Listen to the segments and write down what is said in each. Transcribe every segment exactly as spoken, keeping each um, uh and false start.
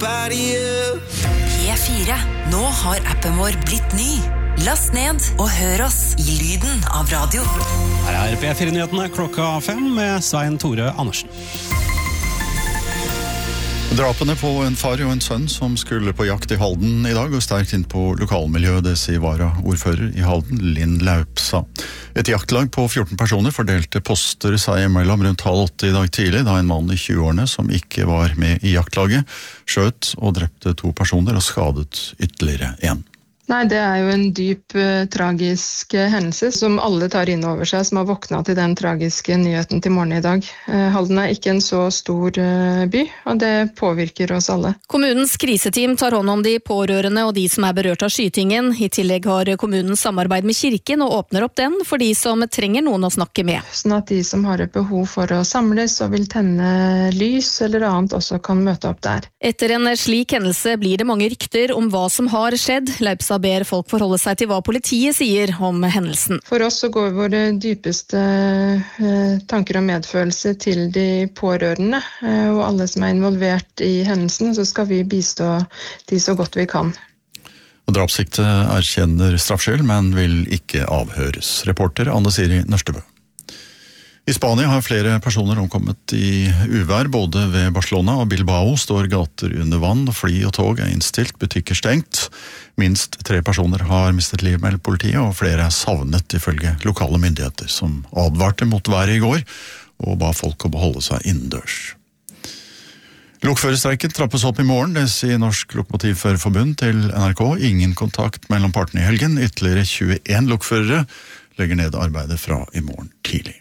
P fire. Nå har appen vår blitt ny. Last ned og hør oss i lyden av radio. Her er P fire-nyhetene klokka fem med Svein Tore Andersen. Drapene på en far og en sønn som skulle på jakt i Halden i dag, og sterkt inn på lokalmiljøet, det sier vara-ordfører i Halden, Linn Laupsa. Et jaktlag på fjorten personer fordelte poster seg imellom rundt halv åtte i dag tidlig, da en mann i tjueårene som ikke var med i jaktlaget, skjøt og drepte to personer og skadet ytterligere en. Nei, det er jo en dyp, uh, tragisk uh, hendelse som alle tar inn over seg, som har våknet til den tragiske nyheten til morgen i dag. Uh, Halden er ikke en så stor uh, by, og det påvirker oss alle. Kommunens kriseteam tar hånd om de pårørende og de som er berørt av skytingen. I tillegg har kommunen samarbeid med kirken og åpner opp den for de som trenger noen å snakke med. Sånn at de som har et behov for å samles og vil tenne lys eller annet også kan møte opp der. Etter en slik hendelse blir det mange rykter om hva som har skjedd. Laupsa ber folk forholde seg til hva politiet sier om hendelsen. For oss så går våre dypeste eh, tanker og medfølelse til de pårørende eh, og alle som er involvert i hendelsen, så skal vi bistå de så godt vi kan. Og drapssiktet erkjenner straffskyld, men vil ikke avhøres. Reporter Anne Siri Nørstebø. I Spania har flere personer omkommet i uvær, både ved Barcelona og Bilbao står gater under vann, fly og tog er innstilt, butikker stengt. Minst tre personer har mistet liv med politiet, og flere er savnet ifølge lokale myndigheter, som advarte mot været i går og ba folk å beholde seg innendørs. Lokførerstreiken trappes opp i morgen, det sier Norsk Lokomotivførerforbund til N R K. Ingen kontakt mellom partene i helgen. Ytterligere tjueen lokførere legger ned arbeidet fra i morgen tidlig.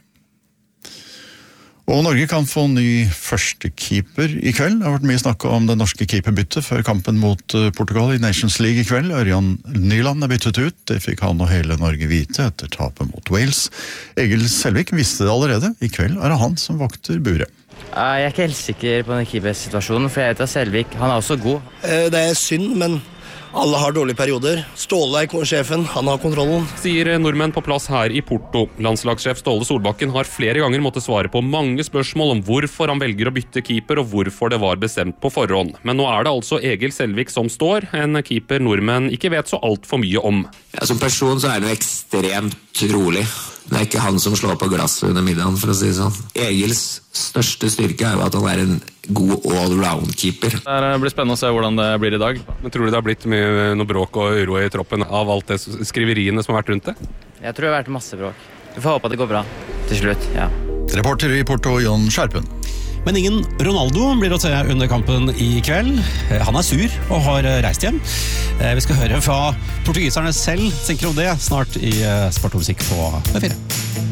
Og Norge kan få ny førstekeeper i kveld. Det har vært mye snakk om det norske keeperbyttet før kampen mot Portugal i Nations League i kveld. Ørjan Nyland er byttet ut. Det fikk han og hele Norge vite etter tapet mot Wales. Egil Selvik visste det allerede. I kveld er det han som vokter buret. Jeg er ikke helt sikker på den keepersituasjonen, for jeg vet at Selvik, han er også god. Det er synd, men alle har dårlige perioder. Ståle er sjefen, han har kontrollen. Sier nordmenn på plass her i Porto. Landslagssjef Ståle Solbakken har flere ganger måttet svare på mange spørsmål om hvorfor han velger å bytte keeper og hvorfor det var bestemt på forhånd. Men nå er det altså Egil Selvik som står, en keeper nordmenn ikke vet så alt for mye om. Ja, som person så er det jo ekstremt rolig. Det er ikke han som slår på glasset under middagen, for å si det sånn. Egils største styrke er jo at han er en god all-round-keeper. Det blir spennende å se hvordan det blir i dag. Men tror du det har blitt mye noe bråk og uro i troppen av alt det skriveriene som har vært rundt det? Jeg tror det har vært masse bråk. Vi får håpe at det går bra til slutt, ja. Reporter i Porto, Jon Skjerpen. Men ingen Ronaldo blir å se under kampen i kveld. Han er sur og har reist hjem. Vi skal høre hva portugiserne selv tenker om det snart i Sport og musikk på P fire.